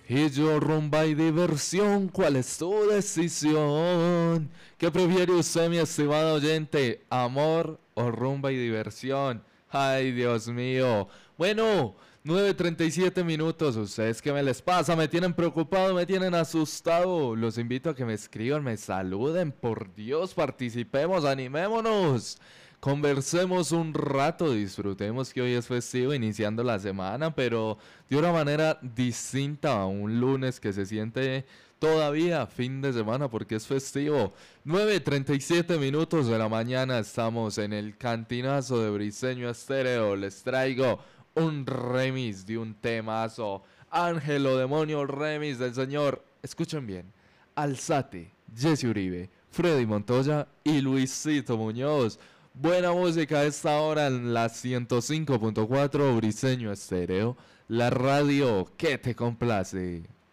Y yo rumba y diversión, ¿cuál es tu decisión? ¿Qué prefiere usted, mi estimado oyente? ¿Amor o rumba y diversión? Ay, Dios mío. Bueno, 9:37 minutos. ¿Ustedes qué me les pasa? ¿Me tienen preocupado? ¿Me tienen asustado? Los invito a que me escriban, me saluden. Por Dios, participemos, animémonos. Conversemos un rato, disfrutemos que hoy es festivo, iniciando la semana, pero de una manera distinta a un lunes que se siente todavía fin de semana porque es festivo. 9:37 minutos de la mañana, estamos en el cantinazo de Briseño Estéreo. Les traigo un remix de un temazo, Ángelo Demonio, remix del señor, escuchen bien, Alzate, Jesse Uribe, Freddy Montoya y Luisito Muñoz. Buena música a esta hora en la 105.4 Briseño Estéreo, la radio que te complace.